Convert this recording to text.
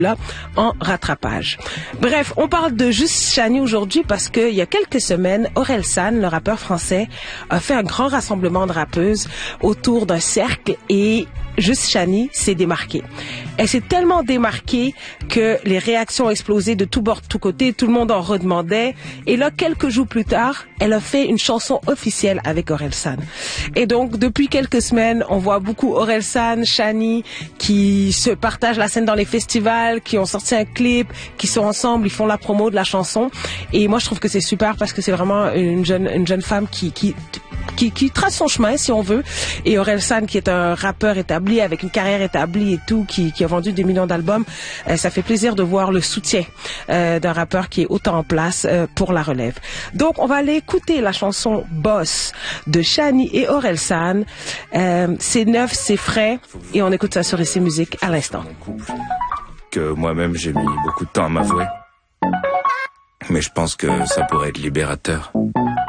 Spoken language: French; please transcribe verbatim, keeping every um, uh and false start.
là en rattrapage. Bref, on parle de Juste Chani aujourd'hui parce que il y a quelques semaines, Orelsan, le rappeur français, a fait un grand rassemblement de rappeuses autour d'un cercle et Juste Chani s'est démarquée. Elle s'est tellement démarquée que les réactions ont explosé de tous bords, de tous côtés, tout le monde en redemandait. Et là, quelques jours plus tard, elle a fait une chanson officielle avec Orelsan. Et donc, depuis quelques semaines, on voit beaucoup Orelsan, Chani, qui se partagent la scène dans les festivals, qui ont sorti un clip, qui sont ensemble, ils font la promo de la chanson. Et moi, je trouve que c'est super parce que c'est vraiment une jeune, une jeune femme qui, qui, qui, qui trace son chemin, si on veut. Et Orelsan, qui est un rappeur établi, avec une carrière établie et tout, qui, qui a vendu des millions d'albums, euh, ça fait plaisir de voir le soutien euh, d'un rappeur qui est autant en place euh, pour la relève. Donc, on va aller écouter la chanson Boss de Chani et Orelsan. Euh, c'est neuf, c'est frais, et on écoute ça sur Ici Musique à l'instant. Que moi-même j'ai mis beaucoup de temps à m'avouer. Mais je pense que ça pourrait être libérateur.